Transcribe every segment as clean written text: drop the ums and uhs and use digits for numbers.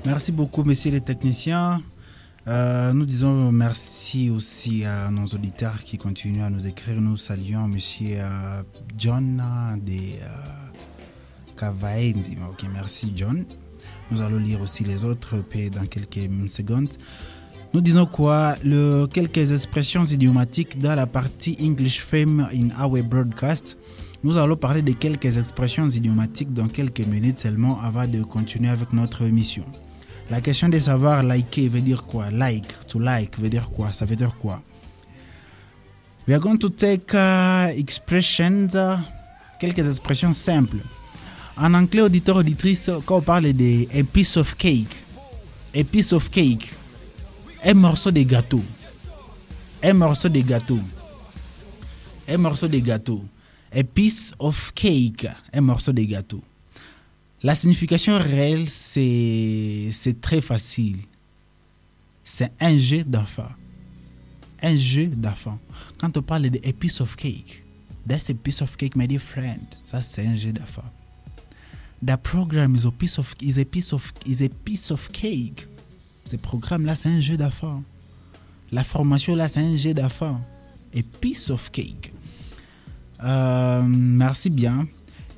Merci beaucoup, messieurs les techniciens. Nous disons merci aussi à nos auditeurs qui continuent à nous écrire. Nous saluons monsieur John de Kavaendi. Ok, merci John. Nous allons lire aussi les autres dans quelques secondes. Nous disons quoi? Quelques expressions idiomatiques dans la partie English Fame in our broadcast. Nous allons parler de quelques expressions idiomatiques dans quelques minutes seulement avant de continuer avec notre émission. La question de savoir liker veut dire quoi? To like veut dire quoi? Ça veut dire quoi? We are going to take expressions, quelques expressions simples. En anglais, auditeur, auditrice, quand on parle de a piece of cake, un morceau de gâteau, a piece of cake, un morceau de gâteau. La signification réelle, c'est très facile. C'est un jeu d'enfant. Quand on parle de a piece of cake, that's a piece of cake, my dear friend. Ça, c'est un jeu d'enfant. The program is a piece of cake. Ce programme-là, c'est un jeu d'enfant. La formation-là, c'est un jeu d'enfant. A piece of cake. Merci bien.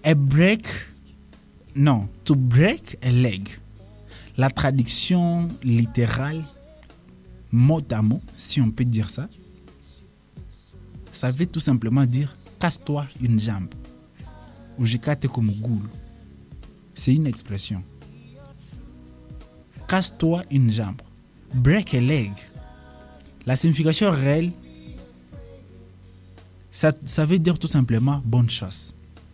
To break a leg. La traduction littérale, mot à mot, si on peut dire ça, ça veut tout simplement dire casse-toi une jambe. Ou je cate comme goule. C'est une expression. Casse-toi une jambe. Break a leg. La signification réelle, ça veut dire tout simplement bonne chance.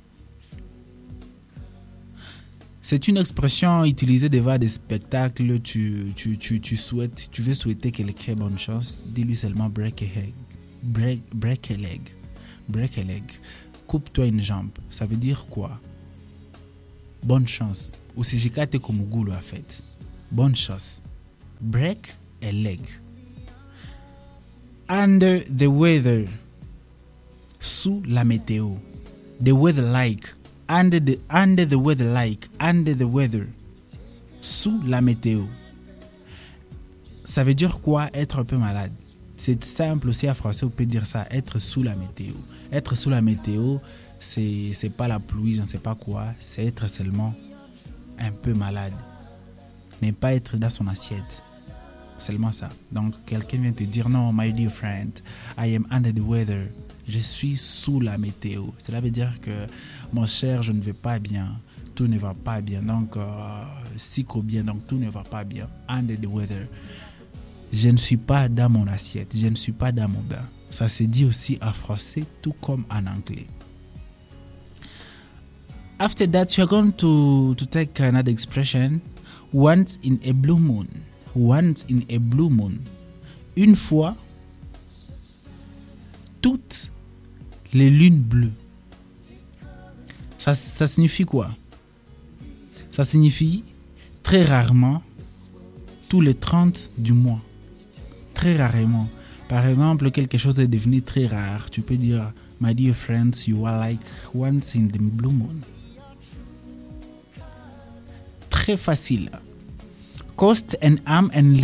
C'est une expression utilisée devant des spectacles. Tu veux souhaiter quelqu'un bonne chance. Dis-lui seulement break a leg. Coupe-toi une jambe. Ça veut dire quoi? Bonne chance. Ou si j'ai capté comme goulou en fait. Bonne chance. Break a leg. Under the weather. Sous la météo. The weather like. Under the weather like. Under the weather. Sous la météo. Ça veut dire quoi? Être un peu malade. C'est simple aussi en français, on peut dire ça. Être sous la météo. Être sous la météo, c'est pas la pluie, je ne sais pas quoi. C'est être seulement un peu malade. Ne pas être dans son assiette. Seulement ça. Donc, quelqu'un vient te dire, non, my dear friend, I am under the weather. Je suis sous la météo. Cela veut dire que, mon cher, je ne vais pas bien. Tout ne va pas bien. Donc, bien. Donc, tout ne va pas bien. Under the weather. Je ne suis pas dans mon assiette. Je ne suis pas dans mon bain. Ça se dit aussi en français, tout comme en anglais. After that, you are going to take another expression. Once in a blue moon. Once in a blue moon. Une fois, toutes les lunes bleues. Ça signifie quoi? Ça signifie très rarement, tous les 30 du mois. Très rarement. Par exemple, quelque chose est devenu très rare. Tu peux dire, my dear friends, you are like once in the blue moon. Très facile. Cost an arm and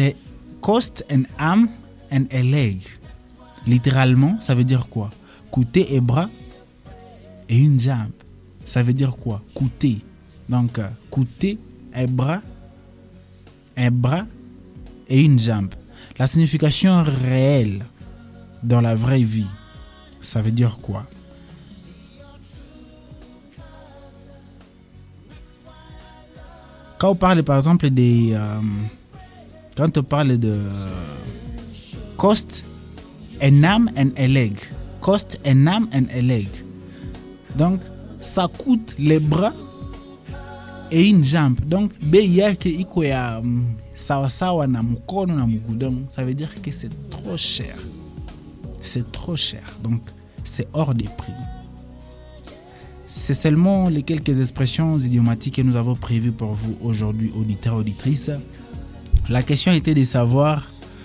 a leg. Littéralement, ça veut dire quoi? Coûter un bras et une jambe. Ça veut dire quoi? Coûter. Donc, coûter un bras et une jambe. La signification réelle dans la vraie vie, ça veut dire quoi? Quand on parle par exemple quand on parle de cost an arm and a leg. Cost an arm and a leg. Donc, ça coûte les bras et une jambe. Donc, sawa na mkono na mguu. Donc, ça veut dire que c'est trop cher. C'est trop cher. Donc, c'est hors de prix. C'est seulement les quelques expressions idiomatiques que nous avons prévues pour vous aujourd'hui, auditeurs, auditrices. La question était de savoir,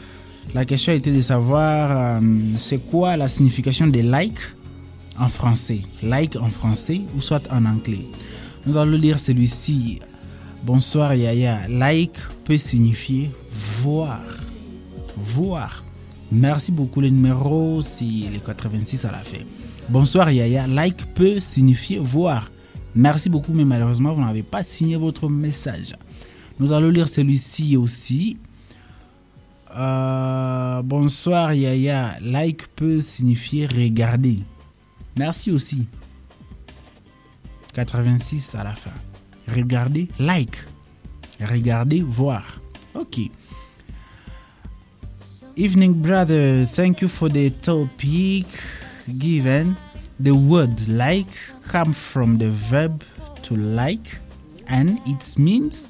c'est quoi la signification de like en français. Like en français ou soit en anglais. Nous allons lire celui-ci. Bonsoir Yaya. Like peut signifier voir. Voir. Merci beaucoup. Le numéro, c'est le 86 à la fin. Bonsoir Yaya. Like peut signifier voir. Merci beaucoup, mais malheureusement, vous n'avez pas signé votre message. Nous allons lire celui-ci aussi. Bonsoir Yaya. Like peut signifier regarder. Merci aussi. 86 à la fin. Regarder, like. Regarder, voir. Ok. Evening, brother. Thank you for the topic given. The word like comes from the verb to like, and it means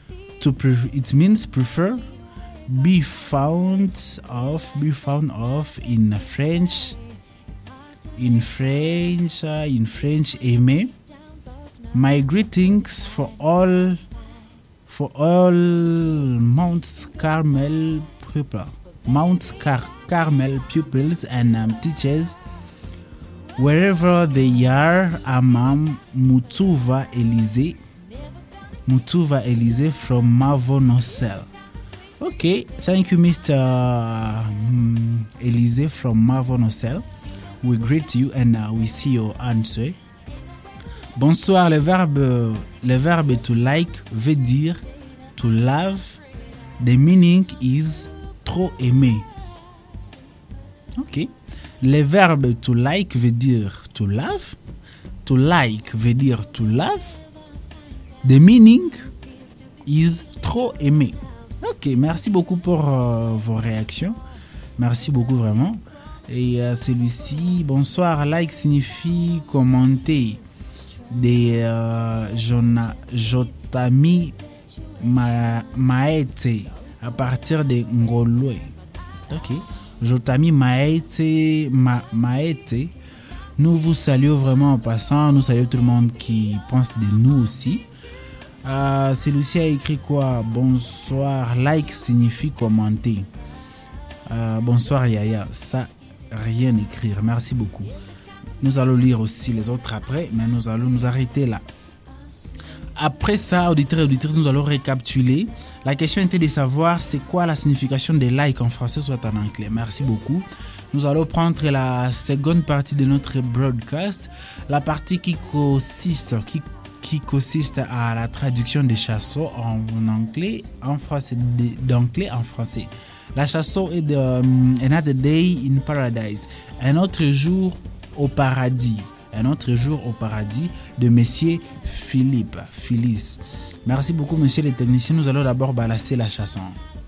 prefer, be found of in French. In French, aimer. My greetings for all Mount Carmel pupils and teachers, wherever they are. I'm Mutuva Elise from Mavo-Nocel. Okay, thank you, Mr. Elise from Mavo-Nocel. We greet you and we see your answer. Bonsoir, le verbe to like veut dire to love. The meaning is trop aimer. Ok. Le verbe to like veut dire to love. To like veut dire to love. The meaning is trop aimer. Ok, merci beaucoup pour vos réactions. Merci beaucoup vraiment. Et celui-ci, bonsoir, like signifie commenter. De Jotami Maete à partir de Ngolwe. Ok. Jotami Maete. Nous vous saluons vraiment en passant. Nous saluons tout le monde qui pense de nous aussi. Celui-ci a écrit quoi? Bonsoir. Like signifie commenter. Bonsoir Yaya. Ça, rien écrire. Merci beaucoup. Nous allons lire aussi les autres après, mais nous allons nous arrêter là. Après ça, auditeurs et auditrices, nous allons récapituler. La question était de savoir c'est quoi la signification des likes en français soit en anglais. Merci beaucoup. Nous allons prendre la seconde partie de notre broadcast, la partie qui consiste à la traduction des chansons en anglais, en français, d'anglais en français. La chanson est de Another Day in Paradise, un autre jour au paradis. Un autre jour au paradis de Monsieur Philippe. Merci beaucoup, monsieur le technicien. Nous allons d'abord balancer la chanson.